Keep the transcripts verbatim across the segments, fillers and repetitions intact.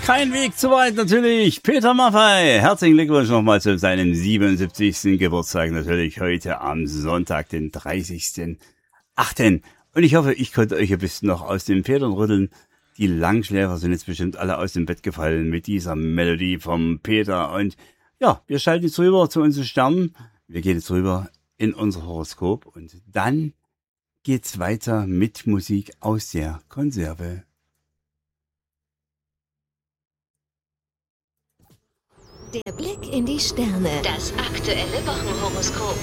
Kein Weg zu weit natürlich. Peter Maffay, herzlichen Glückwunsch nochmal zu seinem siebenundsiebzigsten Geburtstag. Natürlich heute am Sonntag, den dreißigsten achten Und ich hoffe, ich konnte euch ein bisschen noch aus den Federn rütteln. Die Langschläfer sind jetzt bestimmt alle aus dem Bett gefallen mit dieser Melodie vom Peter. Und ja, wir schalten jetzt rüber zu unseren Sternen. Wir gehen jetzt rüber in unser Horoskop. Und dann geht's weiter mit Musik aus der Konserve. Der Blick in die Sterne. Das aktuelle Wochenhoroskop.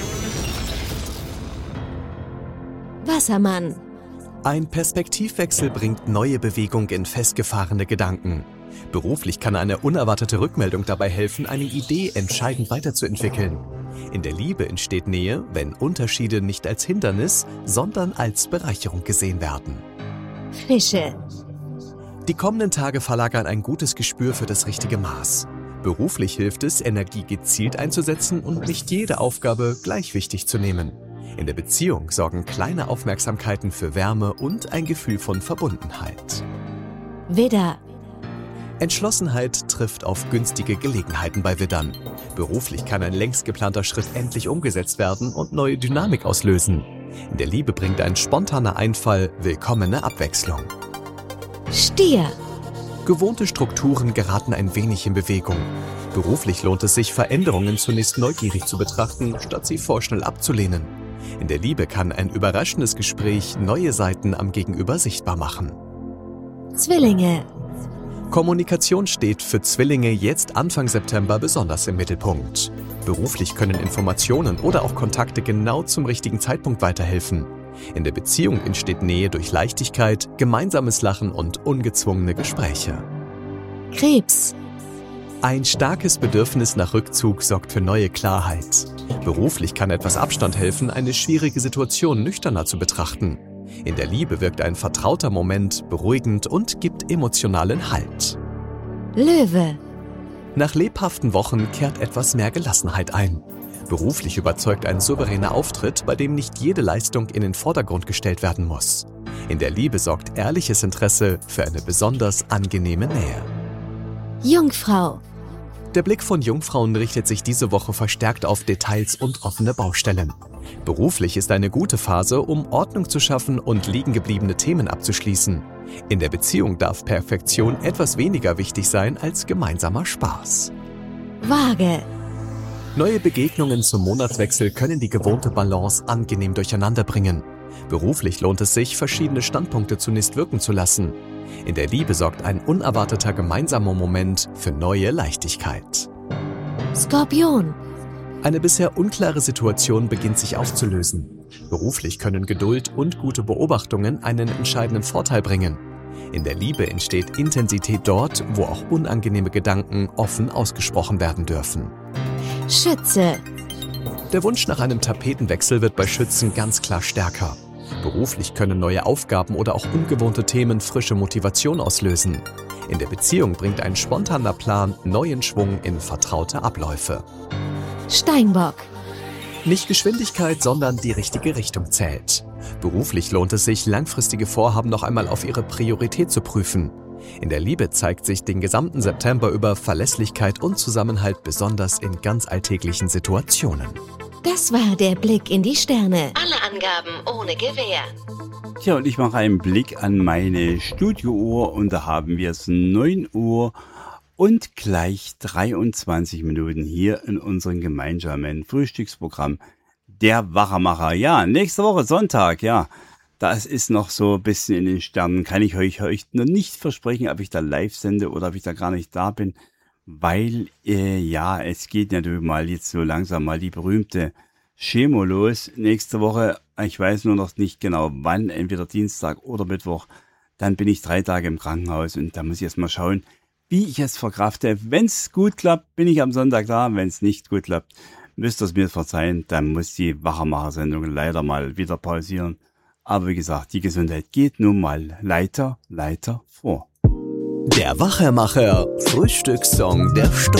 Wassermann. Ein Perspektivwechsel bringt neue Bewegung in festgefahrene Gedanken. Beruflich kann eine unerwartete Rückmeldung dabei helfen, eine Idee entscheidend weiterzuentwickeln. In der Liebe entsteht Nähe, wenn Unterschiede nicht als Hindernis, sondern als Bereicherung gesehen werden. Fische. Die kommenden Tage verlagern ein gutes Gespür für das richtige Maß. Beruflich hilft es, Energie gezielt einzusetzen und nicht jede Aufgabe gleich wichtig zu nehmen. In der Beziehung sorgen kleine Aufmerksamkeiten für Wärme und ein Gefühl von Verbundenheit. Widder. Entschlossenheit trifft auf günstige Gelegenheiten bei Widdern. Beruflich kann ein längst geplanter Schritt endlich umgesetzt werden und neue Dynamik auslösen. In der Liebe bringt ein spontaner Einfall willkommene Abwechslung. Stier. Gewohnte Strukturen geraten ein wenig in Bewegung. Beruflich lohnt es sich, Veränderungen zunächst neugierig zu betrachten, statt sie vorschnell abzulehnen. In der Liebe kann ein überraschendes Gespräch neue Seiten am Gegenüber sichtbar machen. Zwillinge. Kommunikation steht für Zwillinge jetzt Anfang September besonders im Mittelpunkt. Beruflich können Informationen oder auch Kontakte genau zum richtigen Zeitpunkt weiterhelfen. In der Beziehung entsteht Nähe durch Leichtigkeit, gemeinsames Lachen und ungezwungene Gespräche. Krebs. Ein starkes Bedürfnis nach Rückzug sorgt für neue Klarheit. Beruflich kann etwas Abstand helfen, eine schwierige Situation nüchterner zu betrachten. In der Liebe wirkt ein vertrauter Moment beruhigend und gibt emotionalen Halt. Löwe. Nach lebhaften Wochen kehrt etwas mehr Gelassenheit ein. Beruflich überzeugt ein souveräner Auftritt, bei dem nicht jede Leistung in den Vordergrund gestellt werden muss. In der Liebe sorgt ehrliches Interesse für eine besonders angenehme Nähe. Jungfrau. Der Blick von Jungfrauen richtet sich diese Woche verstärkt auf Details und offene Baustellen. Beruflich ist eine gute Phase, um Ordnung zu schaffen und liegengebliebene Themen abzuschließen. In der Beziehung darf Perfektion etwas weniger wichtig sein als gemeinsamer Spaß. Waage. Neue Begegnungen zum Monatswechsel können die gewohnte Balance angenehm durcheinander bringen. Beruflich lohnt es sich, verschiedene Standpunkte zunächst wirken zu lassen. In der Liebe sorgt ein unerwarteter gemeinsamer Moment für neue Leichtigkeit. Skorpion. Eine bisher unklare Situation beginnt sich aufzulösen. Beruflich können Geduld und gute Beobachtungen einen entscheidenden Vorteil bringen. In der Liebe entsteht Intensität dort, wo auch unangenehme Gedanken offen ausgesprochen werden dürfen. Schütze. Der Wunsch nach einem Tapetenwechsel wird bei Schützen ganz klar stärker. Beruflich können neue Aufgaben oder auch ungewohnte Themen frische Motivation auslösen. In der Beziehung bringt ein spontaner Plan neuen Schwung in vertraute Abläufe. Steinbock. Nicht Geschwindigkeit, sondern die richtige Richtung zählt. Beruflich lohnt es sich, langfristige Vorhaben noch einmal auf ihre Priorität zu prüfen. In der Liebe zeigt sich den gesamten September über Verlässlichkeit und Zusammenhalt besonders in ganz alltäglichen Situationen. Das war der Blick in die Sterne. Alle Angaben ohne Gewähr. Tja, und ich mache einen Blick an meine Studiouhr und da haben wir es neun Uhr und gleich dreiundzwanzig Minuten hier in unserem gemeinsamen Frühstücksprogramm Der Wachermacher. Ja, nächste Woche Sonntag, ja. Das ist noch so ein bisschen in den Sternen. Kann ich euch, euch noch nicht versprechen, ob ich da live sende oder ob ich da gar nicht da bin. Weil, äh, ja, es geht natürlich mal jetzt so langsam mal die berühmte Chemo los. Nächste Woche, ich weiß nur noch nicht genau wann, entweder Dienstag oder Mittwoch. Dann bin ich drei Tage im Krankenhaus und da muss ich erst mal schauen, wie ich es verkrafte. Wenn es gut klappt, bin ich am Sonntag da. Wenn es nicht gut klappt, müsst ihr es mir verzeihen. Dann muss die Wachermacher-Sendung leider mal wieder pausieren. Aber wie gesagt, die Gesundheit geht nun mal Leiter, Leiter vor. Der Wachermacher Frühstückssong der Stunde.